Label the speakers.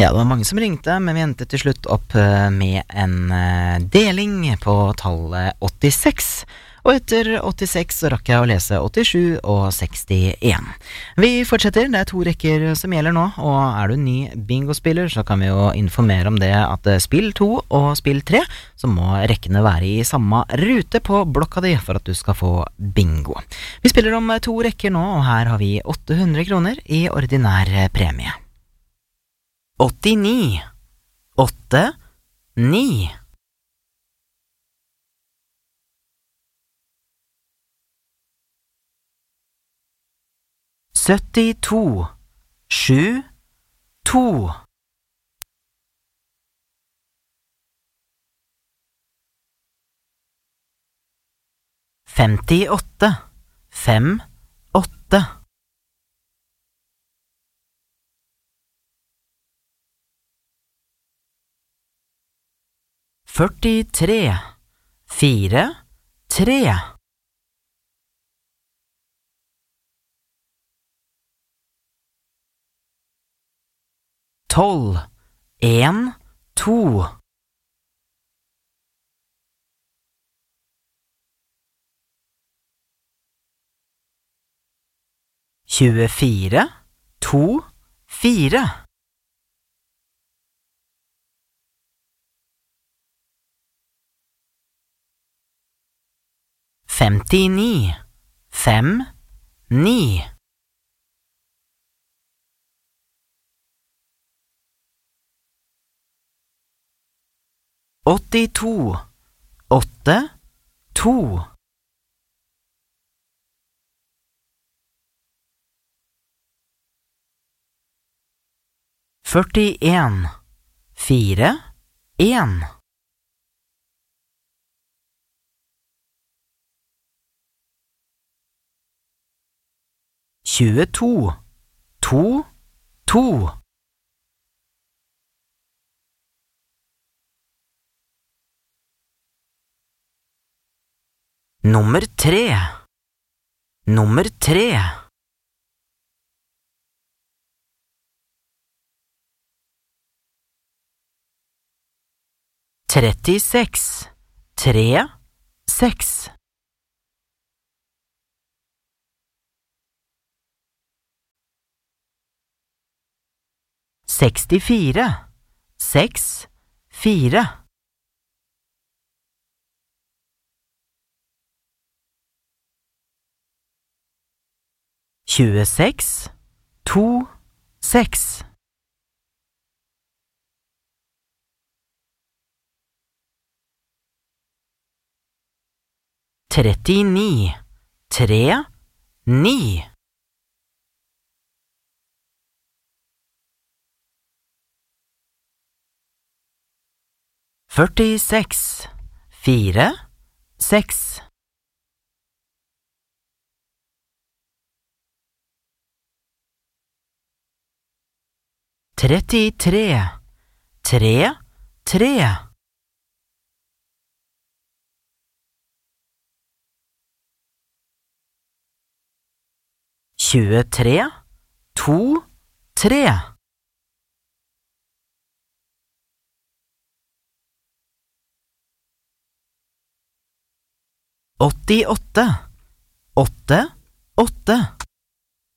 Speaker 1: Ja, det var mange som ringte, men vi endte til slutt opp med en deling på tallet 86. Og etter 86 så rakk jeg å lese 87 og 61. Vi fortsetter, det er 2 rekker som gjelder nå, og er du ny bingospiller så kan vi jo informere om det at spill 2 og spill 3, så må rekkene være i samme rute på blokka di for at du skal få bingo. Vi spiller om 2 rekker nå, og her har vi 800 kroner i ordinær premie. 89, 8, 9. 72, 7, 2. 58, 5, 8. 43, 4, 3. 12, 1, 2. 24, 2, 4. 59, 5, 9. 82, 8, 2. 41, 4, 1. 22, 2, 2. 3, nummer 3. 36, 3, 6. 64, 6, 4. 26, 2, 6. 39, 3, 9. 46, 4, 6. 33, 3, 3. 23, 2, 3. 88, 8, 8.